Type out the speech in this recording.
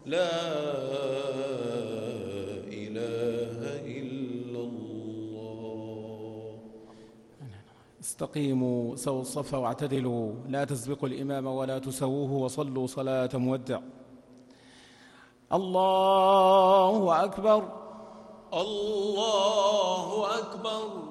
لا إله إلا الله. استقيموا سووا الصف واعتدلوا، لا تسبقوا الإمام ولا تسووه، وصلوا صلاة مودع. الله أكبر. الله أكبر.